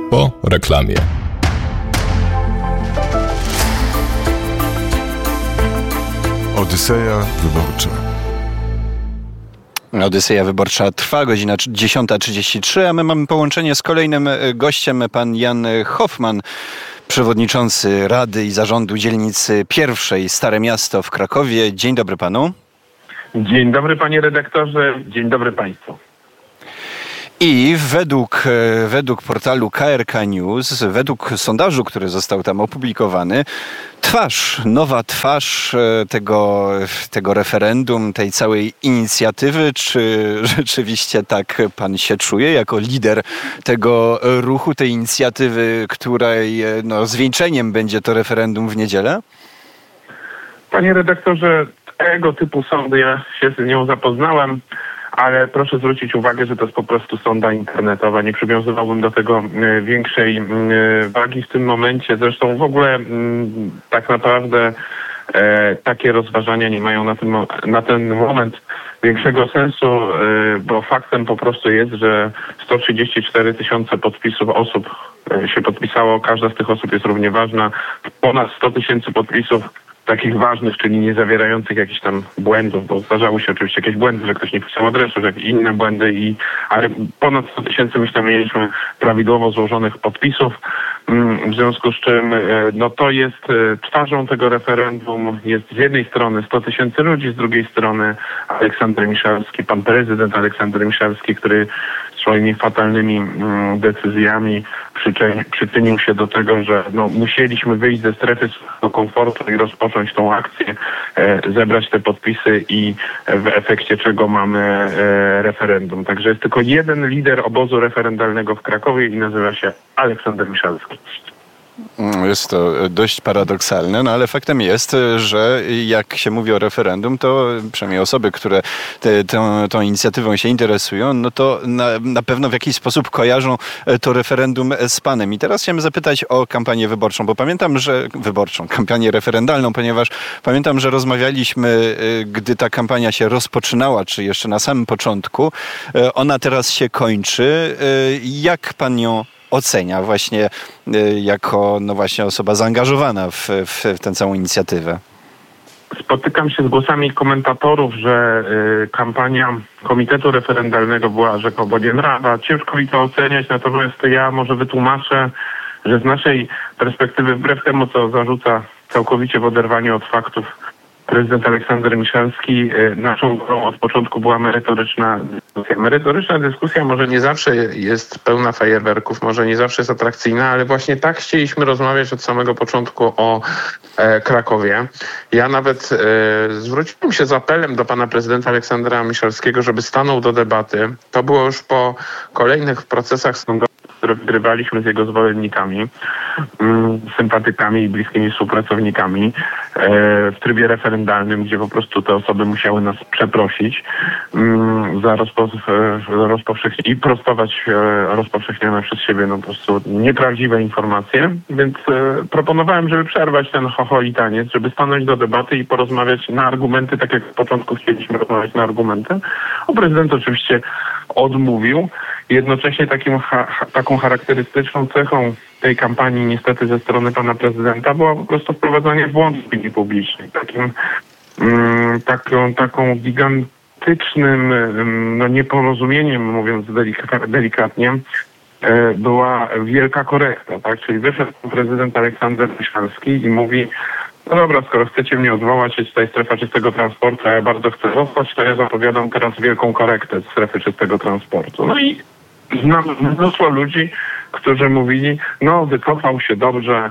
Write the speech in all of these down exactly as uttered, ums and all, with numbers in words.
Po reklamie. Odyseja Wyborcza. Odyseja Wyborcza trwa, godzina dziesiąta trzydzieści trzy, a my mamy połączenie z kolejnym gościem, pan Jan Hoffman, przewodniczący Rady i Zarządu Dzielnicy Pierwszej Stare Miasto w Krakowie. Dzień dobry panu. Dzień dobry panie redaktorze, dzień dobry państwu. I według, według portalu K R K News, według sondażu, który został tam opublikowany, twarz, nowa twarz tego, tego referendum, tej całej inicjatywy, czy rzeczywiście tak pan się czuje jako lider tego ruchu, tej inicjatywy, której no, zwieńczeniem będzie to referendum w niedzielę? Panie redaktorze, tego typu sądy, ja się z nią zapoznałem, ale proszę zwrócić uwagę, że to jest po prostu sonda internetowa. Nie przywiązywałbym do tego większej wagi w tym momencie. Zresztą w ogóle tak naprawdę takie rozważania nie mają na ten, na ten moment większego sensu, bo faktem po prostu jest, że sto trzydzieści cztery tysiące podpisów osób się podpisało. Każda z tych osób jest równie ważna. Ponad sto tysięcy podpisów takich ważnych, czyli nie zawierających jakichś tam błędów, bo zdarzały się oczywiście jakieś błędy, że ktoś nie pisał adresu, że jakieś inne błędy, i ale ponad sto tysięcy myślę mieliśmy prawidłowo złożonych podpisów, w związku z czym no to jest twarzą tego referendum. Jest z jednej strony sto tysięcy ludzi, z drugiej strony Aleksander Miszalski, pan prezydent Aleksander Miszalski, który swoimi fatalnymi decyzjami przyczyni, przyczynił się do tego, że no, musieliśmy wyjść ze strefy swojego komfortu i rozpocząć tą akcję, e, zebrać te podpisy i w efekcie czego mamy e, referendum. Także jest tylko jeden lider obozu referendalnego w Krakowie i nazywa się Aleksander Miszalski. Jest to dość paradoksalne, no ale faktem jest, że jak się mówi o referendum, to przynajmniej osoby, które te, tą, tą inicjatywą się interesują, no to na, na pewno w jakiś sposób kojarzą to referendum z panem. I teraz chciałem zapytać o kampanię wyborczą, bo pamiętam, że wyborczą, kampanię referendalną, ponieważ pamiętam, że rozmawialiśmy, gdy ta kampania się rozpoczynała, czy jeszcze na samym początku. Ona teraz się kończy. Jak pan ją ocenia właśnie jako no właśnie osoba zaangażowana w, w, w tę całą inicjatywę? Spotykam się z głosami komentatorów, że y, kampania Komitetu Referendalnego była rzekomo niemrawa. Ciężko mi to oceniać, natomiast ja może wytłumaczę, że z naszej perspektywy, wbrew temu co zarzuca całkowicie w oderwaniu od faktów prezydent Aleksander Miszalski, naszą grą od początku była merytoryczna dyskusja. Merytoryczna dyskusja może nie zawsze jest pełna fajerwerków, może nie zawsze jest atrakcyjna, ale właśnie tak chcieliśmy rozmawiać od samego początku o e, Krakowie. Ja nawet e, zwróciłem się z apelem do pana prezydenta Aleksandra Miszalskiego, żeby stanął do debaty. To było już po kolejnych procesach sądowych, które wygrywaliśmy z jego zwolennikami, mm, sympatykami i bliskimi współpracownikami e, w trybie referendalnym, gdzie po prostu te osoby musiały nas przeprosić mm, za rozpo, e, rozpowszechnienie i prostować e, rozpowszechnione przez siebie no po prostu nieprawdziwe informacje, więc e, proponowałem, żeby przerwać ten chocholi taniec, żeby stanąć do debaty i porozmawiać na argumenty, tak jak w początku chcieliśmy rozmawiać na argumenty. O, prezydent oczywiście odmówił. Jednocześnie takim, ha, taką charakterystyczną cechą tej kampanii niestety ze strony pana prezydenta była po prostu wprowadzanie w błąd opinii publicznej. Takim, mm, taką, taką gigantycznym mm, no, nieporozumieniem, mówiąc delik- delikatnie, e, była wielka korekta, tak? Czyli wyszedł prezydent Aleksander Miszalski i mówi: no dobra, skoro chcecie mnie odwołać, jest tutaj strefa czystego transportu, a ja bardzo chcę zostać, to ja zapowiadam teraz wielką korektę strefy czystego transportu. No i znam mnóstwo ludzi, którzy mówili, no wycofał się dobrze,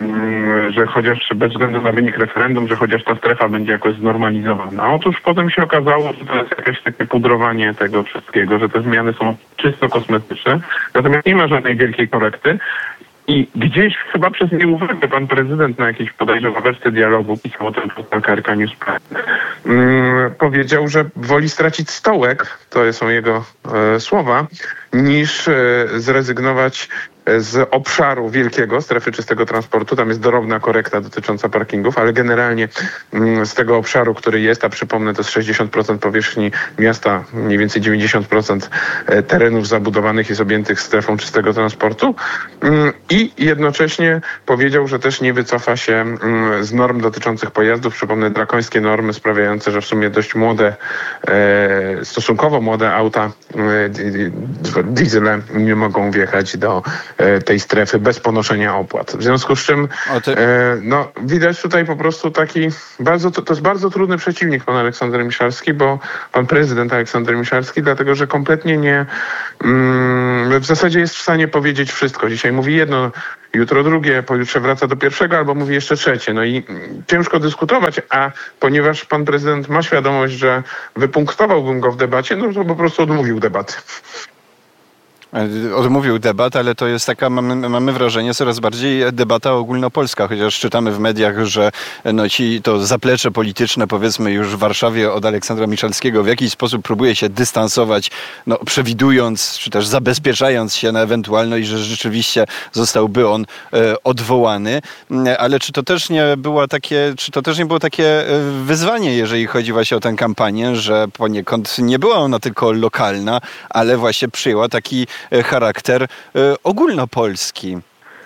że chociaż bez względu na wynik referendum, że chociaż ta strefa będzie jakoś znormalizowana. Otóż potem się okazało, że to jest jakieś takie pudrowanie tego wszystkiego, że te zmiany są czysto kosmetyczne, natomiast nie ma żadnej wielkiej korekty. I gdzieś chyba przez nieuwagę pan prezydent na jakiejś podejrzewam wersję dialogu, pisał o tym portal K R K News, um, powiedział, że woli stracić stołek, to są jego e, słowa, niż zrezygnować z obszaru wielkiego, strefy czystego transportu. Tam jest dorobna korekta dotycząca parkingów, ale generalnie z tego obszaru, który jest, a przypomnę, to jest sześćdziesiąt procent powierzchni miasta, mniej więcej dziewięćdziesiąt procent terenów zabudowanych jest objętych strefą czystego transportu i jednocześnie powiedział, że też nie wycofa się z norm dotyczących pojazdów. Przypomnę, drakońskie normy sprawiające, że w sumie dość młode, stosunkowo młode auta diesle nie mogą wjechać do tej strefy bez ponoszenia opłat. W związku z czym ty... no, widać tutaj po prostu taki bardzo, to, to jest bardzo trudny przeciwnik pan Aleksander Miszalski, bo pan prezydent Aleksander Miszalski, dlatego że kompletnie nie mm, w zasadzie jest w stanie powiedzieć wszystko. Dzisiaj mówi jedno, jutro drugie, pojutrze wraca do pierwszego albo mówi jeszcze trzecie. No i ciężko dyskutować, a ponieważ pan prezydent ma świadomość, że wypunktowałbym go w debacie, no to po prostu odmówił debaty. Odmówił debat, ale to jest taka, mamy, mamy wrażenie, coraz bardziej debata ogólnopolska, chociaż czytamy w mediach, że no ci to zaplecze polityczne, powiedzmy już w Warszawie od Aleksandra Miszalskiego w jakiś sposób próbuje się dystansować, no przewidując, czy też zabezpieczając się na ewentualność, że rzeczywiście zostałby on e, odwołany, ale czy to też nie było takie, czy to też nie było takie wyzwanie, jeżeli chodzi właśnie o tę kampanię, że poniekąd nie była ona tylko lokalna, ale właśnie przyjęła taki charakter ogólnopolski.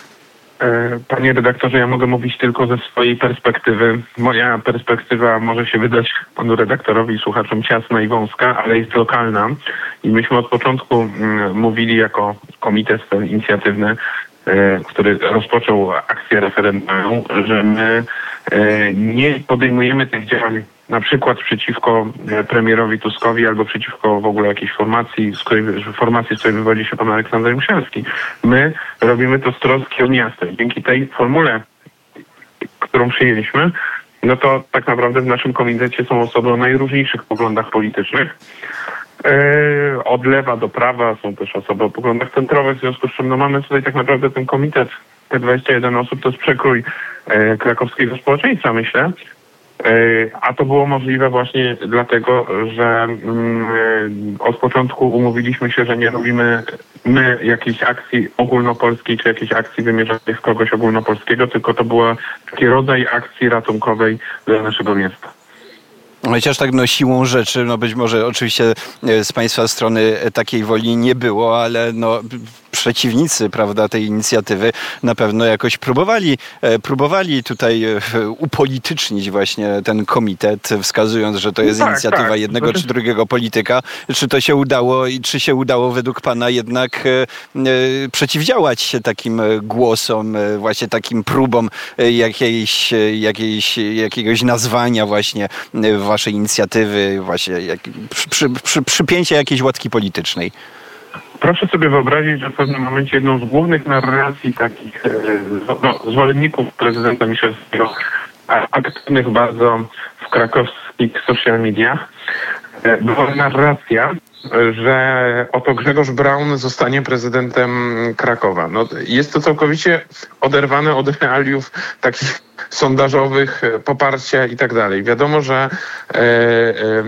Panie redaktorze, ja mogę mówić tylko ze swojej perspektywy. Moja perspektywa może się wydać panu redaktorowi i słuchaczom ciasna i wąska, ale jest lokalna. I myśmy od początku mówili jako komitet inicjatywny, który rozpoczął akcję referendalną, że my nie podejmujemy tych działań na przykład przeciwko premierowi Tuskowi albo przeciwko w ogóle jakiejś formacji, z której, formacji, z której wywodzi się pan Aleksander Miszalski. My robimy to z troski o miasto. Dzięki tej formule, którą przyjęliśmy, no to tak naprawdę w naszym komitecie są osoby o najróżniejszych poglądach politycznych. Yy, od lewa do prawa są też osoby o poglądach centrowych, w związku z czym no mamy tutaj tak naprawdę ten komitet, te dwadzieścia jeden osób, to jest przekrój yy, krakowskiego społeczeństwa, myślę. A to było możliwe właśnie dlatego, że od początku umówiliśmy się, że nie robimy my jakiejś akcji ogólnopolskiej czy jakiejś akcji wymierzonej w kogoś ogólnopolskiego, tylko to była taki rodzaj akcji ratunkowej dla naszego miasta. Chociaż tak no siłą rzeczy, no być może oczywiście z państwa strony takiej woli nie było, ale no przeciwnicy, prawda, tej inicjatywy na pewno jakoś próbowali, próbowali tutaj upolitycznić właśnie ten komitet, wskazując, że to jest tak, inicjatywa tak. jednego czy drugiego polityka. Czy to się udało i czy się udało według pana jednak e, przeciwdziałać się takim głosom, właśnie takim próbom jakiejś, jakiejś, jakiegoś nazwania właśnie waszej inicjatywy, właśnie jak, przy, przy, przy, przypięcia jakiejś łatki politycznej? Proszę sobie wyobrazić, że w pewnym momencie jedną z głównych narracji takich no, zwolenników prezydenta Miszalskiego, aktywnych bardzo w krakowskich social mediach, była narracja, że oto Grzegorz Braun zostanie prezydentem Krakowa. No, jest to całkowicie oderwane od realiów takich sondażowych, poparcia i tak dalej. Wiadomo, że e, e,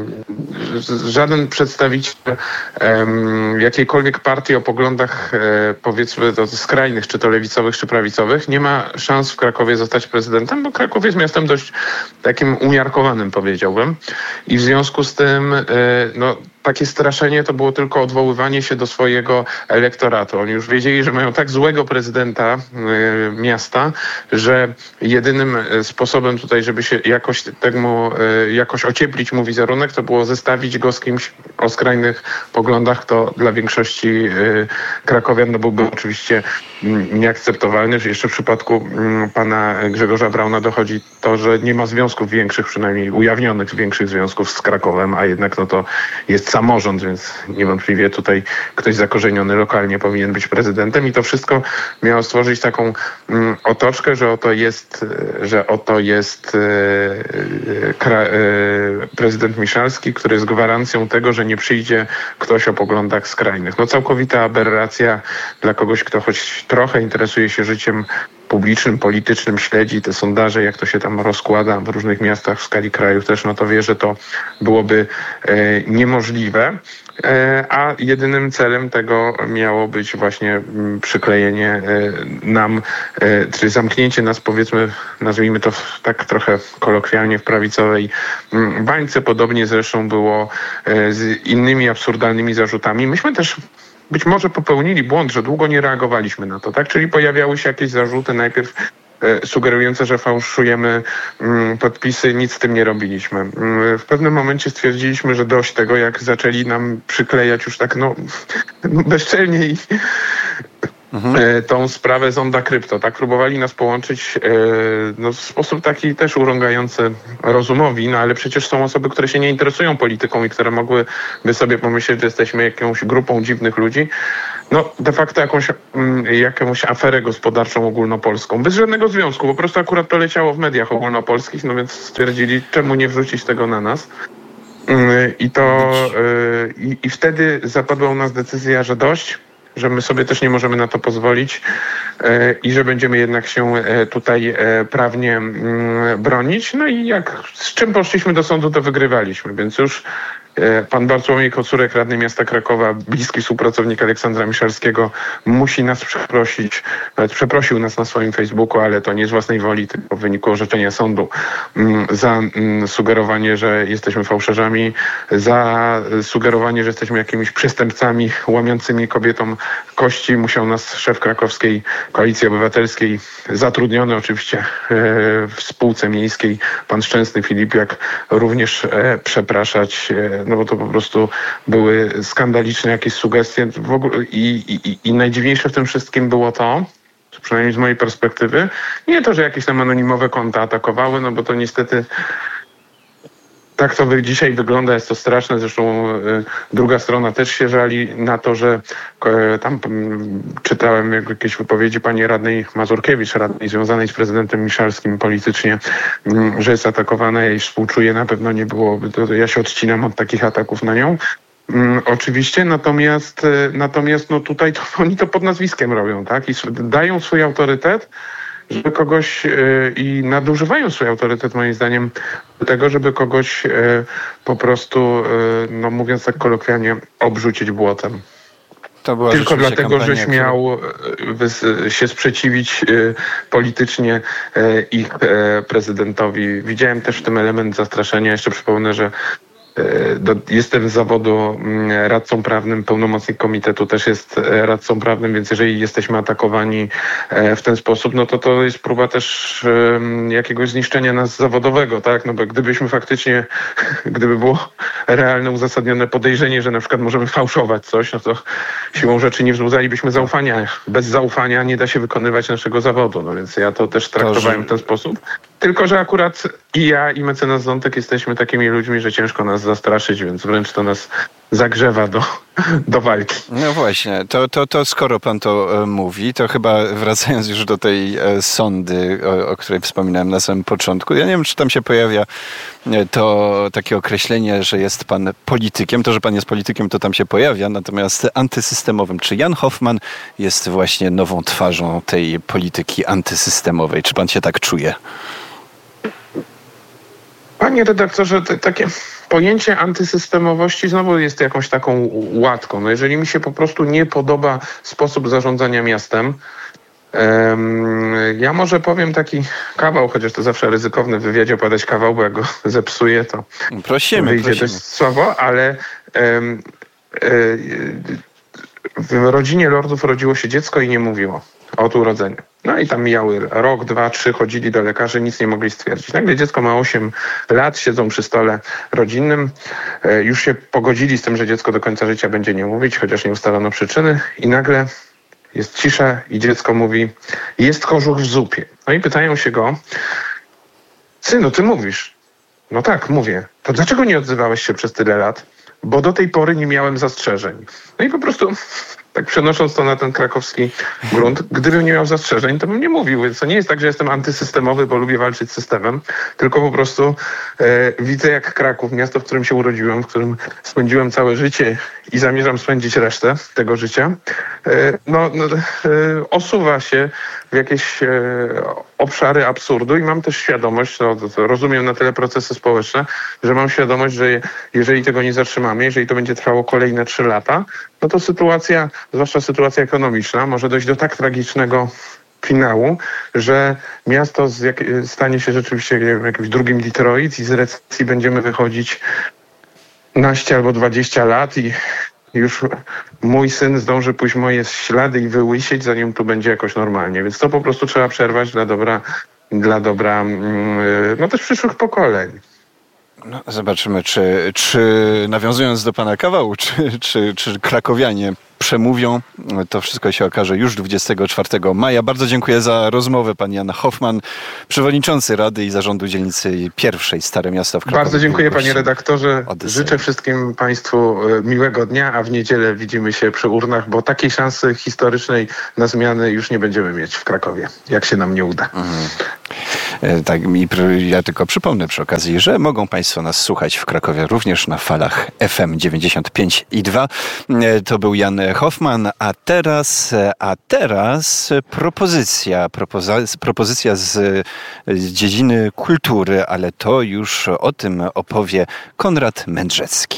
żaden przedstawiciel e, jakiejkolwiek partii o poglądach e, powiedzmy to skrajnych, czy to lewicowych, czy prawicowych, nie ma szans w Krakowie zostać prezydentem, bo Kraków jest miastem dość takim umiarkowanym, powiedziałbym. I w związku z tym e, no, takie straszenie to było tylko odwoływanie się do swojego elektoratu. Oni już wiedzieli, że mają tak złego prezydenta y, miasta, że jedynym sposobem tutaj, żeby się jakoś temu y, jakoś ocieplić mu wizerunek, to było zestawić go z kimś o skrajnych poglądach, to dla większości y, krakowian no, byłby oczywiście y, nieakceptowalny, że jeszcze w przypadku y, pana Grzegorza Brauna dochodzi to, że nie ma związków większych, przynajmniej ujawnionych większych związków z Krakowem, a jednak no to jest samorząd, więc niewątpliwie tutaj ktoś zakorzeniony lokalnie powinien być prezydentem i to wszystko miało stworzyć taką mm, otoczkę, że oto jest, że oto jest e, kra, e, prezydent Miszalski, który jest gwarancją tego, że nie przyjdzie ktoś o poglądach skrajnych. No całkowita aberracja dla kogoś, kto choć trochę interesuje się życiem publicznym, politycznym, śledzi te sondaże, jak to się tam rozkłada w różnych miastach w skali kraju też, no to wie, że to byłoby e, niemożliwe. a jedynym celem tego miało być właśnie przyklejenie nam, czy zamknięcie nas, powiedzmy, nazwijmy to tak trochę kolokwialnie, w prawicowej bańce. Podobnie zresztą było z innymi absurdalnymi zarzutami. Myśmy też być może popełnili błąd, że długo nie reagowaliśmy na to, tak? Czyli pojawiały się jakieś zarzuty najpierw sugerujące, że fałszujemy podpisy, nic z tym nie robiliśmy. W pewnym momencie stwierdziliśmy, że dość tego, jak zaczęli nam przyklejać już tak no bezczelnie i mhm. tą sprawę Zonda Krypto. Tak próbowali nas połączyć no, w sposób taki też urągający rozumowi, no ale przecież są osoby, które się nie interesują polityką i które mogłyby sobie pomyśleć, że jesteśmy jakąś grupą dziwnych ludzi. No de facto jakąś, jakąś aferę gospodarczą ogólnopolską. Bez żadnego związku. Po prostu akurat to leciało w mediach ogólnopolskich, no więc stwierdzili, czemu nie wrzucić tego na nas. I to i, i wtedy zapadła u nas decyzja, że dość, że my sobie też nie możemy na to pozwolić i że będziemy jednak się tutaj prawnie bronić. No i jak z czym poszliśmy do sądu, to wygrywaliśmy, więc już pan Bartłomiej Kocurek, radny miasta Krakowa, bliski współpracownik Aleksandra Miszalskiego, musi nas przeprosić. Nawet przeprosił nas na swoim Facebooku, ale to nie z własnej woli, tylko w wyniku orzeczenia sądu, za sugerowanie, że jesteśmy fałszerzami, za sugerowanie, że jesteśmy jakimiś przestępcami łamiącymi kobietom kości. Musiał nas szef krakowskiej Koalicji Obywatelskiej, zatrudniony oczywiście w spółce miejskiej, pan Szczęsny Filipiak, również przepraszać, no bo to po prostu były skandaliczne jakieś sugestie. W ogóle i, i, i najdziwniejsze w tym wszystkim było to, przynajmniej z mojej perspektywy, nie to, że jakieś tam anonimowe konta atakowały, no bo to niestety tak to dzisiaj wygląda, jest to straszne. Zresztą y, druga strona też się żali na to, że y, tam y, czytałem jakieś wypowiedzi pani radnej Mazurkiewicz, radnej związanej z prezydentem Miszalskim politycznie, y, że jest atakowana. Ja jej współczuję, na pewno nie byłoby. To, ja się odcinam od takich ataków na nią. Y, oczywiście, natomiast, y, natomiast no tutaj to, oni to pod nazwiskiem robią, tak? I dają swój autorytet, żeby kogoś yy, i nadużywają swój autorytet, moim zdaniem, do tego, żeby kogoś yy, po prostu, yy, no mówiąc tak kolokwialnie, obrzucić błotem. Tylko dlatego, że śmiał która... się sprzeciwić yy, politycznie yy, ich yy, prezydentowi. Widziałem też w tym element zastraszenia. Jeszcze przypomnę, że Do, jestem z zawodu radcą prawnym, pełnomocnik komitetu też jest radcą prawnym, więc jeżeli jesteśmy atakowani w ten sposób, no to to jest próba też jakiegoś zniszczenia nas zawodowego, tak? No bo gdybyśmy faktycznie, gdyby było realne, uzasadnione podejrzenie, że na przykład możemy fałszować coś, no to siłą rzeczy nie wzbudzalibyśmy zaufania. Bez zaufania nie da się wykonywać naszego zawodu, no więc ja to też traktowałem w ten sposób. Tylko że akurat i ja, i mecenas Zątek jesteśmy takimi ludźmi, że ciężko nas zastraszyć, więc wręcz to nas zagrzewa do, do walki. No właśnie, to, to, to skoro pan to e, mówi, to chyba wracając już do tej e, sondy, o, o której wspominałem na samym początku, ja nie wiem, czy tam się pojawia e, to takie określenie, że jest pan politykiem. To, że pan jest politykiem, to tam się pojawia, natomiast antysystemowym. Czy Jan Hoffman jest właśnie nową twarzą tej polityki antysystemowej? Czy pan się tak czuje? Panie redaktorze, te, takie pojęcie antysystemowości znowu jest jakąś taką łatką. No jeżeli mi się po prostu nie podoba sposób zarządzania miastem, um, ja może powiem taki kawał, chociaż to zawsze ryzykowne w wywiadzie opowiadać kawał, bo jak go zepsuję, to prosimy, wyjdzie prosimy. dość słabo, ale um, w rodzinie lordów rodziło się dziecko i nie mówiło od urodzenia. No i tam mijały rok, dwa, trzy, chodzili do lekarzy, nic nie mogli stwierdzić. Nagle dziecko ma osiem lat, siedzą przy stole rodzinnym, już się pogodzili z tym, że dziecko do końca życia będzie nie mówić, chociaż nie ustalono przyczyny i nagle jest cisza i dziecko mówi, jest kożuch w zupie. No i pytają się go, synu, ty mówisz? No tak, mówię. To dlaczego nie odzywałeś się przez tyle lat? Bo do tej pory nie miałem zastrzeżeń. No i po prostu Tak przenosząc to na ten krakowski grunt, gdybym nie miał zastrzeżeń, to bym nie mówił. Więc to nie jest tak, że jestem antysystemowy, bo lubię walczyć z systemem, tylko po prostu e, widzę jak Kraków, miasto, w którym się urodziłem, w którym spędziłem całe życie i zamierzam spędzić resztę tego życia, e, no, no, e, osuwa się w jakieś e, obszary absurdu i mam też świadomość, to, to, to rozumiem na tyle procesy społeczne, że mam świadomość, że jeżeli tego nie zatrzymamy, jeżeli to będzie trwało kolejne trzy lata, no to sytuacja, zwłaszcza sytuacja ekonomiczna, może dojść do tak tragicznego finału, że miasto z jak, stanie się rzeczywiście jakimś drugim Detroit i z recesji będziemy wychodzić naście albo dwadzieścia lat i już mój syn zdąży pójść moje ślady i wyłysieć, zanim tu będzie jakoś normalnie. Więc to po prostu trzeba przerwać dla dobra, dla dobra no też przyszłych pokoleń. No, zobaczymy, czy, czy nawiązując do pana kawału, czy, czy, czy krakowianie przemówią. To wszystko się okaże już dwudziestego czwartego maja. Bardzo dziękuję za rozmowę. Pan Jan Hoffman, przewodniczący Rady i Zarządu Dzielnicy Pierwszej Stare Miasto w Krakowie. Bardzo dziękuję panie redaktorze. Odyseja. Życzę wszystkim państwu miłego dnia, a w niedzielę widzimy się przy urnach, bo takiej szansy historycznej na zmiany już nie będziemy mieć w Krakowie, jak się nam nie uda. Mhm. Tak, i ja tylko przypomnę przy okazji, że mogą państwo nas słuchać w Krakowie również na falach F M dziewięćdziesiąt pięć i dwa. To był Jan Hoffman, a teraz, a teraz propozycja, propozycja, propozycja z, z dziedziny kultury, ale to już o tym opowie Konrad Mędrzecki.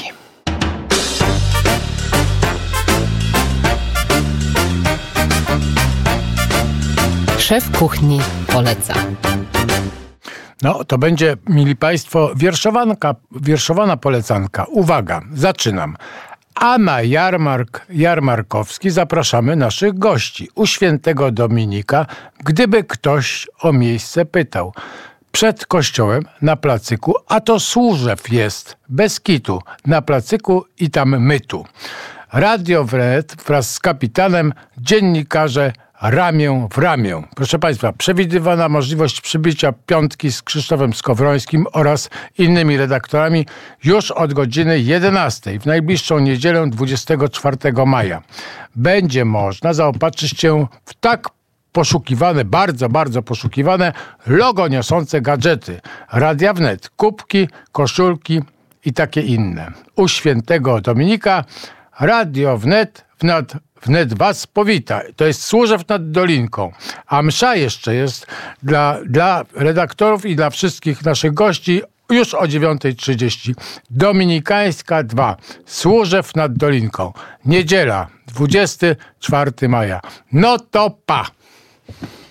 Szef kuchni poleca. No, to będzie, mili państwo, wierszowanka, wierszowana polecanka. Uwaga, zaczynam. A na jarmark jarmarkowski zapraszamy naszych gości. U świętego Dominika, gdyby ktoś o miejsce pytał. Przed kościołem na placyku, a to Służew jest, bez kitu, na placyku i tam mytu. Radio Wnet wraz z kapitanem, dziennikarze ramię w ramię. Proszę państwa, przewidywana możliwość przybicia piątki z Krzysztofem Skowrońskim oraz innymi redaktorami już od godziny jedenastej w najbliższą niedzielę dwudziestego czwartego maja. Będzie można zaopatrzyć się w tak poszukiwane, bardzo, bardzo poszukiwane logo niosące gadżety Radia Wnet, kubki, koszulki i takie inne. U świętego Dominika Radio Wnet wnet, wnet was powita. To jest Służew nad Dolinką. A msza jeszcze jest dla, dla redaktorów i dla wszystkich naszych gości już o dziewiąta trzydzieści. Dominikańska dwa. Służew nad Dolinką. Niedziela, dwudziestego czwartego maja. No to pa!